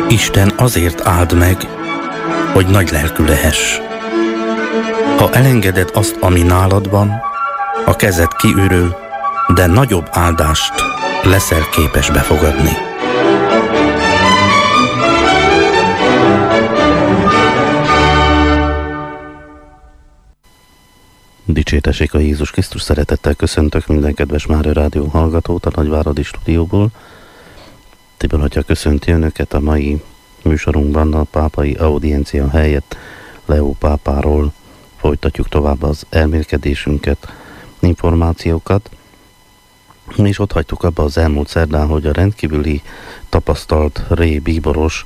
Isten azért áld meg, hogy nagy lelkű lehess. Ha elengeded azt, ami nálad van, a kezed kiürül, de nagyobb áldást leszel képes befogadni. Dicsértessék a Jézus Krisztus, szeretettel köszöntök minden kedves Mária Rádió hallgatót a Nagyváradi stúdióból. Tibor atya köszönti önöket a mai műsorunkban. A pápai audiencia helyett Leó pápáról folytatjuk tovább az elmélkedésünket, információkat, és ott hagytuk abba az elmúlt szerdán, hogy a rendkívüli tapasztalt Ré bíboros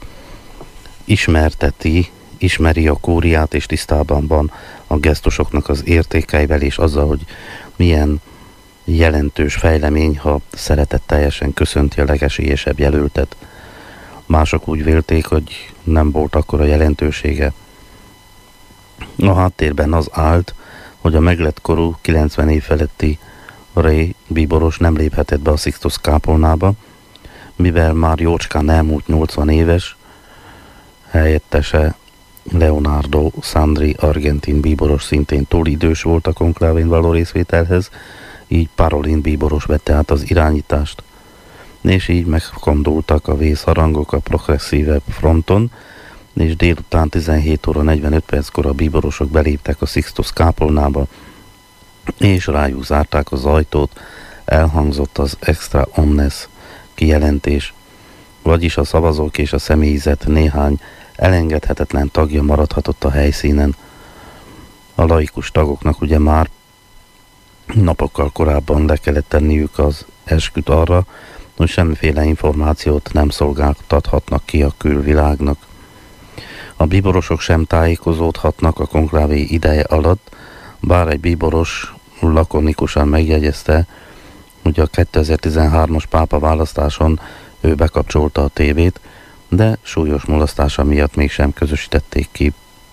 ismeri a kúriát, és tisztában van a gesztusoknak az értékeivel, és azzal, hogy milyen jelentős fejlemény, ha szeretetteljesen köszönti a legesélyesebb jelöltet. Mások úgy vélték, hogy nem volt akkora jelentősége. A háttérben az állt, hogy a meglett korú 90 év feletti Ré bíboros nem léphetett be a Sixtus kápolnába, mivel már jócskán elmúlt 80 éves, helyettese Leonardo Sandri argentin bíboros szintén túl idős volt a konklávén való részvételhez, így Parolin bíboros vette át az irányítást, és így megkondultak a vészharangok a progresszívebb fronton, és délután 17 óra 45 perckor a bíborosok beléptek a Sixtus kápolnába, és rájuk zárták az ajtót. Elhangzott az extra omnes kijelentés, vagyis a szavazók és a személyzet néhány elengedhetetlen tagja maradhatott a helyszínen. A laikus tagoknak ugye már napokkal korábban le kellett tenniük az esküt arra, hogy semmiféle információt nem szolgáltathatnak ki a külvilágnak. A bíborosok sem tájékozódhatnak a konklávé ideje alatt, bár egy bíboros lakonikusan megjegyezte, hogy a 2013-as pápa választáson ő bekapcsolta a tévét, de súlyos mulasztása miatt mégsem közösítették ki.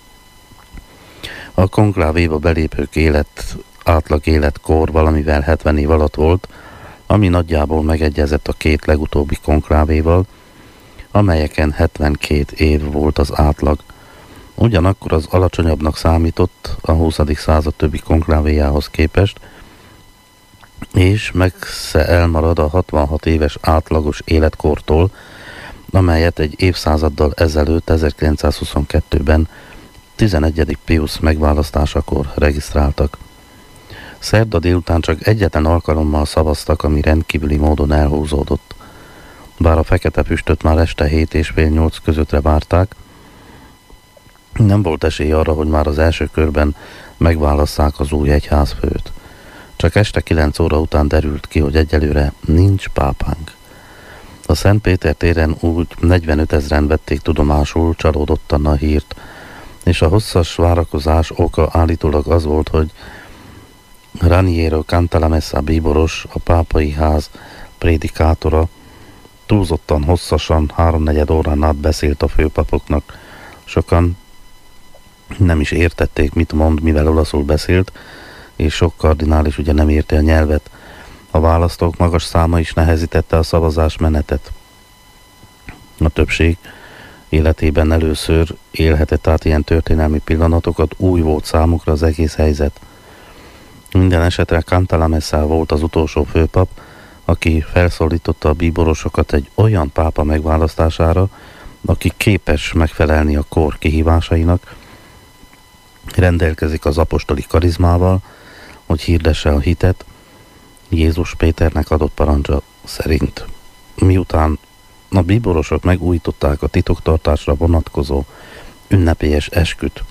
A konklávéba belépők átlag életkor valamivel 70 év alatt volt, ami nagyjából megegyezett a két legutóbbi konklávéval, amelyeken 72 év volt az átlag. Ugyanakkor az alacsonyabbnak számított a 20. század többi konklávéjához képest, és messze elmarad a 66 éves átlagos életkortól, amelyet egy évszázaddal ezelőtt, 1922-ben 11. Pius megválasztásakor regisztráltak. Szerda délután csak egyetlen alkalommal szavaztak, ami rendkívüli módon elhúzódott. Bár a fekete füstöt már este 7 és fél 8 közöttre várták, nem volt esély arra, hogy már az első körben megválasszák az új egyházfőt. Csak este 9 óra után derült ki, hogy egyelőre nincs pápánk. A Szent Péter téren úgy 45 000-en vették tudomásul csalódottan a hírt, és a hosszas várakozás oka állítólag az volt, hogy Raniero Cantalamessa bíboros, a pápai ház prédikátora, túlzottan hosszasan 3-4 órán át beszélt a főpapoknak. Sokan nem is értették, mit mond, mivel olaszul beszélt, és sok kardinális ugye nem érte a nyelvet. A választók magas száma is nehezítette a szavazás menetet. A többség életében először élhetett át ilyen történelmi pillanatokat, új volt számukra az egész helyzet. Minden esetre Cantalamessa volt az utolsó főpap, aki felszólította a bíborosokat egy olyan pápa megválasztására, aki képes megfelelni a kor kihívásainak, rendelkezik az apostoli karizmával, hogy hirdesse a hitet, Jézus Péternek adott parancsa szerint. Miután a bíborosok megújították a titoktartásra vonatkozó ünnepélyes esküt,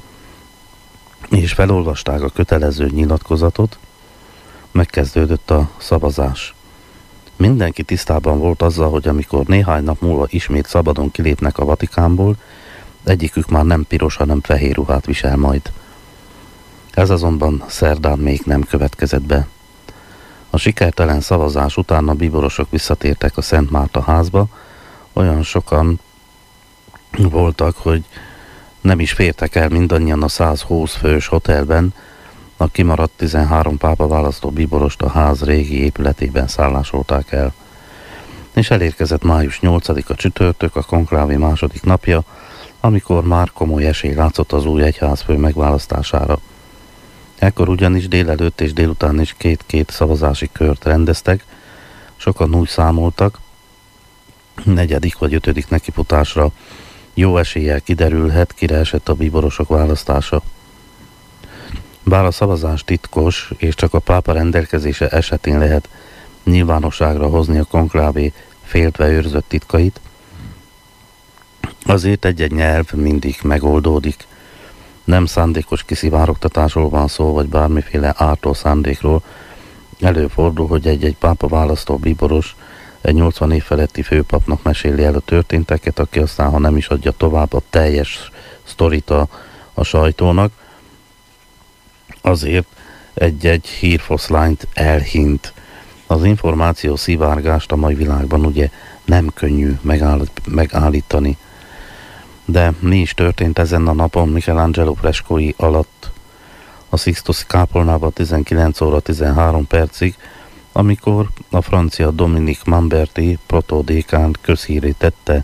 és felolvasták a kötelező nyilatkozatot, megkezdődött a szavazás. Mindenki tisztában volt azzal, hogy amikor néhány nap múlva ismét szabadon kilépnek a Vatikánból, egyikük már nem piros, hanem fehér ruhát visel majd. Ez azonban szerdán még nem következett be. A sikertelen szavazás után a bíborosok visszatértek a Szent Márta házba, olyan sokan voltak, hogy nem is fértek el mindannyian a 120 fős hotelben, a kimaradt 13 pápa választó bíborost a ház régi épületében szállásolták el. és elérkezett május 8-a csütörtök, a konklávé második napja, amikor már komoly esély látszott az új egyházfő megválasztására. Ekkor ugyanis délelőtt és délután is két-két szavazási kört rendeztek, sokan úgy számoltak, 4. vagy 5. nekifutásra jó eséllyel kiderülhet, kire esett a bíborosok választása. Bár a szavazás titkos, és csak a pápa rendelkezése esetén lehet nyilvánosságra hozni a konklávé féltve őrzött titkait, azért egy-egy nyelv mindig megoldódik. Nem szándékos kiszivárogtatásról van szó, vagy bármiféle ártó szándékról. Előfordul, hogy egy-egy pápa választó bíboros egy 80 év feletti főpapnak meséli el a történteket, aki aztán, ha nem is adja tovább a teljes sztorit a sajtónak, azért egy-egy hírfoszlányt elhint. Az információ szivárgást a mai világban ugye nem könnyű megállítani. De mi is történt ezen a napon Michelangelo freskói alatt a Sixtus kápolnában 19 óra 13 percig, amikor a francia Dominique Mamberti protodékán közhíré tette: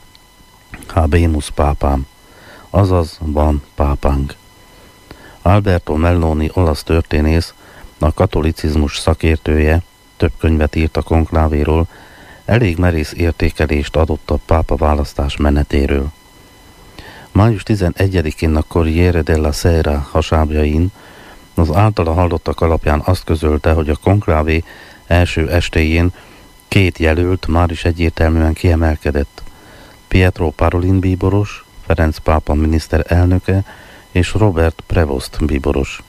Habemus pápám, azaz van pápánk. Alberto Melloni olasz történész, a katolicizmus szakértője, több könyvet írt a konklávéról, elég merész értékelést adott a pápa választás menetéről. Május 11-én a Corriere della Sera hasábjain az általa hallottak alapján azt közölte, hogy a konklávé első estéjén 2 jelölt már is egyértelműen kiemelkedett: Pietro Parolin bíboros, Ferenc pápa miniszterelnöke és Robert Prevost bíboros.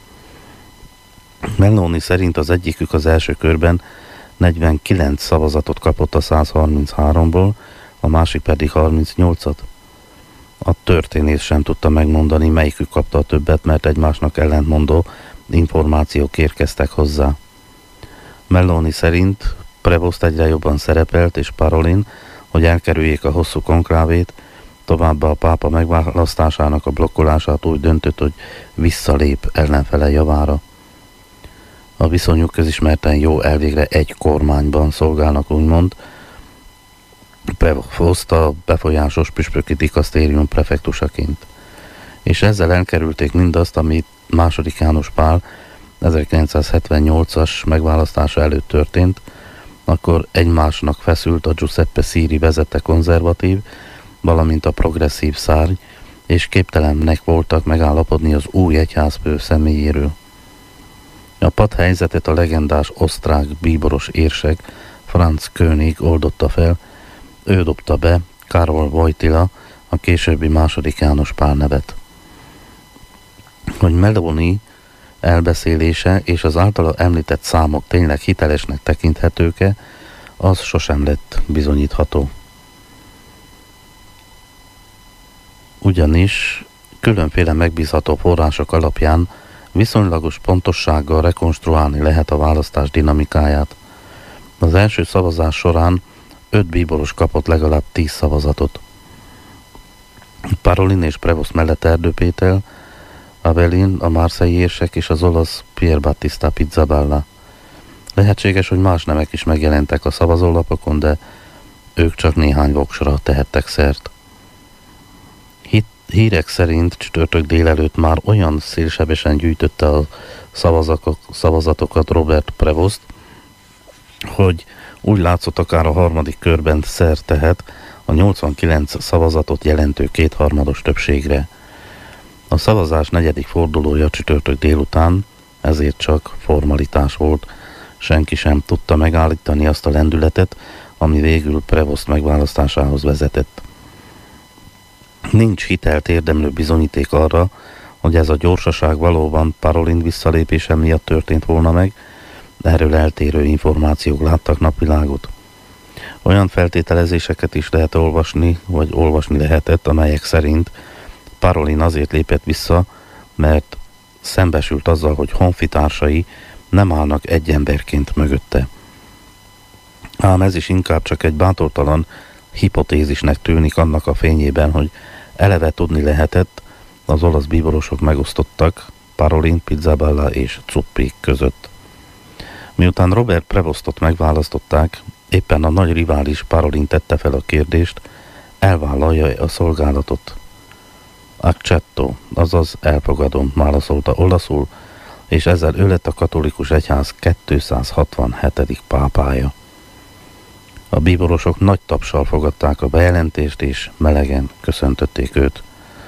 Melloni szerint az egyikük az első körben 49 szavazatot kapott a 133-ból, a másik pedig 38-at. A történész sem tudta megmondani, melyikük kapta a többet, mert egymásnak ellentmondó információk érkeztek hozzá. Melloni szerint Prevost egyre jobban szerepelt, és Parolin, hogy elkerüljék a hosszú konklávét, továbbá a pápa megválasztásának a blokkolását úgy döntött, hogy visszalép ellenfele javára. A viszonyuk közismerten jó, elvégre egy kormányban szolgálnak, úgymond. Prevost a befolyásos püspöki dikasztérium prefektusaként. És ezzel elkerülték mindazt, amit II. János Pál 1978-as megválasztása előtt történt, akkor egymásnak feszült a Giuseppe Siri vezette konzervatív, valamint a progresszív szárny, és képtelennek voltak megállapodni az új egyházfő személyéről. A padhelyzetet a legendás osztrák bíboros érsek Franz König oldotta fel, ő dobta be Karol Wojtyla, a későbbi II. János Pál nevet. Hogy Melloni elbeszélése és az általa említett számok tényleg hitelesnek tekinthetők-e, az sosem lett bizonyítható. Ugyanis különféle megbízható források alapján viszonylagos pontossággal rekonstruálni lehet a választás dinamikáját. Az első szavazás során 5 bíboros kapott legalább 10 szavazatot. Parolin és Prevost mellett Erdő Péter, Avelin, a marseille érsek és az olasz Pier Battista Pizzaballa. Lehetséges, hogy más nemek is megjelentek a szavazólapokon, de ők csak néhány voksra tehettek szert. Hírek szerint csütörtök délelőtt már olyan szélsebesen gyűjtötte a szavazatokat Robert Prevost, hogy úgy látszott, akár a harmadik körben szert tehet a 89 szavazatot jelentő kétharmados többségre. A szavazás 4. fordulója csütörtök délután, ezért csak formalitás volt. Senki sem tudta megállítani azt a lendületet, ami végül Prevost megválasztásához vezetett. Nincs hitelt érdemlő bizonyíték arra, hogy ez a gyorsaság valóban Parolin visszalépése miatt történt volna meg, erről eltérő információk láttak napvilágot. Olyan feltételezéseket is lehet olvasni, vagy olvasni lehetett, amelyek szerint Parolin azért lépett vissza, mert szembesült azzal, hogy honfitársai nem állnak egy emberként mögötte. Ám ez is inkább csak egy bátortalan hipotézisnek tűnik annak a fényében, hogy eleve tudni lehetett, az olasz bíborosok megosztottak Parolin, Pizzaballa és Zuppi között. Miután Robert Prevostot megválasztották, éppen a nagy rivális Parolin tette fel a kérdést, elvállalja a szolgálatot. Accetto, azaz elfogadom, válaszolta olaszul, és ezzel ő lett a katolikus egyház 267. pápája. A bíborosok nagy tapssal fogadták a bejelentést, és melegen köszöntötték őt.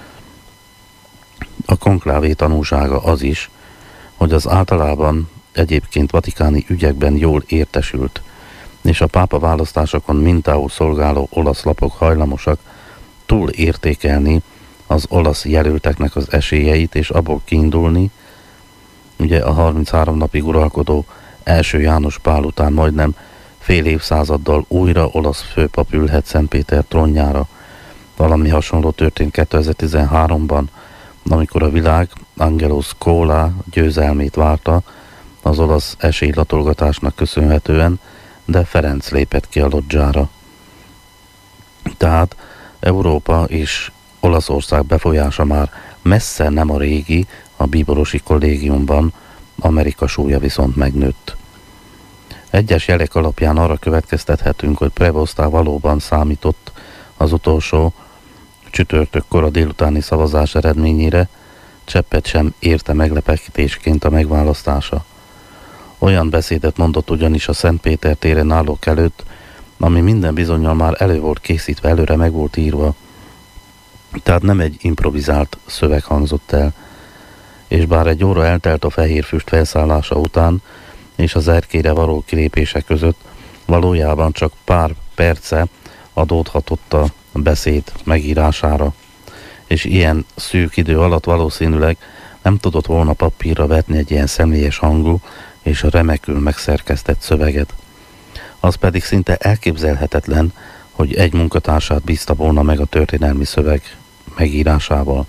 A konklávé tanúsága az is, hogy az általában egyébként vatikáni ügyekben jól értesült, és a pápa választásokon mintául szolgáló olasz lapok hajlamosak túl értékelni az olasz jelölteknek az esélyeit, és abból kiindulni, ugye a 33 napig uralkodó első János Pál után majdnem fél évszázaddal újra olasz főpap ülhet Szentpéter trónjára. Valami hasonló történt 2013-ban, amikor a világ Angelo Scola győzelmét várta az olasz esélylatolgatásnak köszönhetően, de Ferenc lépett ki a lodzsára. Tehát Európa és Olaszország befolyása már messze nem a régi, a bíborosi kollégiumban, Amerika súlya viszont megnőtt. Egyes jelek alapján arra következtethetünk, hogy Prevostá valóban számított az utolsó csütörtök kora délutáni szavazás eredményére, cseppet sem érte meglepetésként a megválasztása. Olyan beszédet mondott ugyanis a Szentpéter téren állók előtt, ami minden bizonnyal már elő volt készítve, előre meg volt írva. Tehát nem egy improvizált szöveg hangzott el. És bár egy óra eltelt a fehér füst felszállása után, és az erkélyre való kilépése között, valójában csak pár perce adódhatott a beszéd megírására, és ilyen szűk idő alatt valószínűleg nem tudott volna papírra vetni egy ilyen személyes hangú és remekül megszerkesztett szöveget. Az pedig szinte elképzelhetetlen, hogy egy munkatársát bízta volna meg a történelmi szöveg megírásával.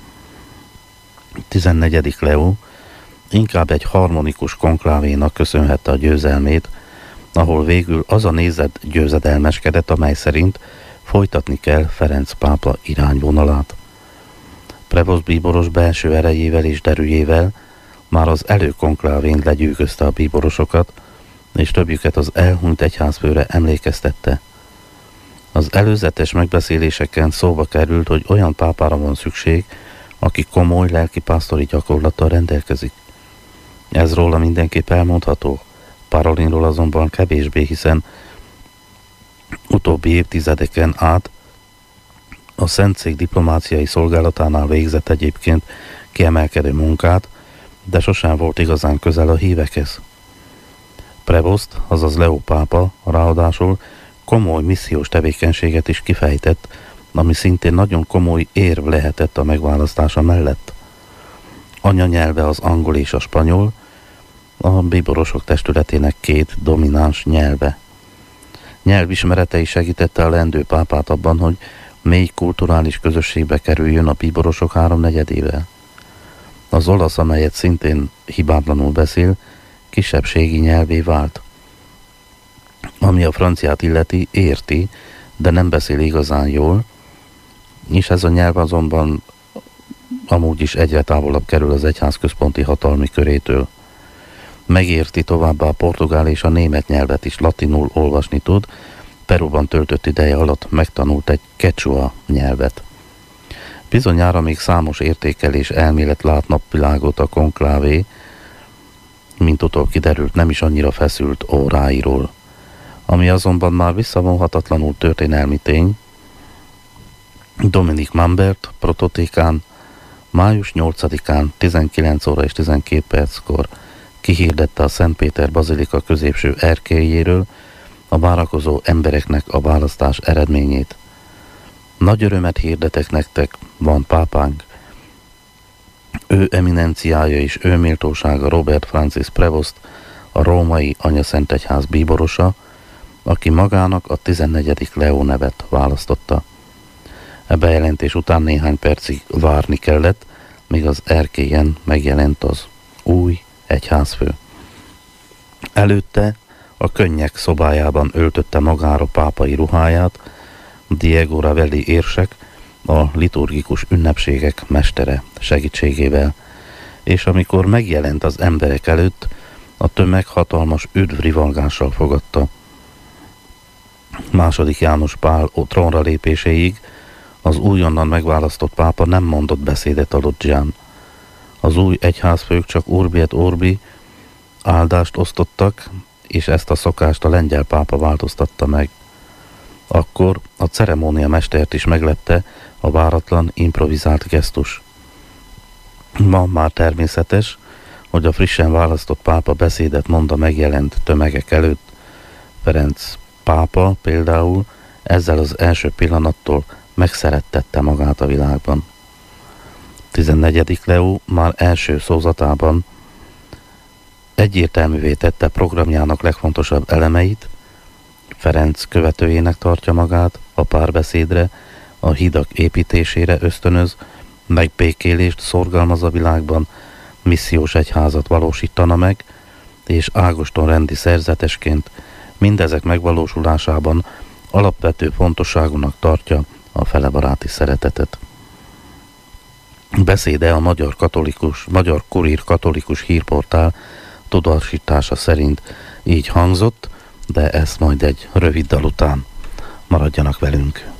14. Leó inkább egy harmonikus konklávénak köszönhette a győzelmét, ahol végül az a nézet győzedelmeskedett, amely szerint folytatni kell Ferenc pápa irányvonalát. Prevost bíboros belső erejével és derűjével már az előkonklávén legyűgözte a bíborosokat, és többjüket az elhunyt egyházfőre emlékeztette. Az előzetes megbeszéléseken szóba került, hogy olyan pápára van szükség, aki komoly lelkipásztori gyakorlattal rendelkezik. Ez róla mindenképp elmondható, Parolinról azonban kevésbé, hiszen utóbbi évtizedeken át a Szentszék diplomáciai szolgálatánál végzett egyébként kiemelkedő munkát, de sosem volt igazán közel a hívekhez. Prevost, azaz Leó pápa, ráadásul komoly missziós tevékenységet is kifejtett, ami szintén nagyon komoly érv lehetett a megválasztása mellett. Anyanyelve az angol és a spanyol, a bíborosok testületének két domináns nyelve. Nyelvismeretei segítette a leendő pápát abban, hogy mély kulturális közösségbe kerüljön a bíborosok 3/4-ével. Az olasz, amelyet szintén hibátlanul beszél, kisebbségi nyelvé vált. Ami a franciát illeti, érti, de nem beszél igazán jól, és ez a nyelv azonban amúgy is egyre távolabb kerül az egyház központi hatalmi körétől. Megérti továbbá a portugál és a német nyelvet is, latinul olvasni tud, Peruban töltött ideje alatt megtanult egy quechua nyelvet. Bizonyára még számos értékelés elmélet lát napvilágot a konklávé, mint utóbb kiderült, nem is annyira feszült óráiról. Ami azonban már visszavonhatatlanul történelmi tény, Dominik Mambert prototékán május 8-án 19 óra és 12 perckor kihirdette a Szentpéter bazilika középső erkélyéről a várakozó embereknek a választás eredményét. Nagy örömet hirdetek nektek, van pápánk. Ő eminenciája és ő méltósága Robert Francis Prevost, a római anyaszentegyház bíborosa, aki magának a 14. Leó nevet választotta. E bejelentés után néhány percig várni kellett, míg az erkélyen megjelent az új egyházfő. Előtte a könnyek szobájában öltötte magára pápai ruháját Diego Ravelli érsek, a liturgikus ünnepségek mestere segítségével, és amikor megjelent az emberek előtt, a tömeg hatalmas üdvrivalgással fogadta. II. János Pál trónra lépéséig az újonnan megválasztott pápa nem mondott beszédet a loggián. Az új egyházfők csak Urbi et Orbi áldást osztottak, és ezt a szokást a lengyel pápa változtatta meg. Akkor a ceremónia mestert is meglepte a váratlan, improvizált gesztus. Ma már természetes, hogy a frissen választott pápa beszédet mond a megjelent tömegek előtt. Ferenc pápa például ezzel az első pillanattól megszerettette magát a világban. 14. Leó már első szózatában egyértelművé tette programjának legfontosabb elemeit, Ferenc követőjének tartja magát, a párbeszédre, a hidak építésére ösztönöz, megbékélést szorgalmaz a világban, missziós egyházat valósítana meg, és Ágoston rendi szerzetesként mindezek megvalósulásában alapvető fontosságúnak tartja a felebaráti szeretetet. Beszéde a Magyar Kurír katolikus hírportál tudósítása szerint így hangzott, de ezt majd egy rövid dal után. Maradjanak velünk!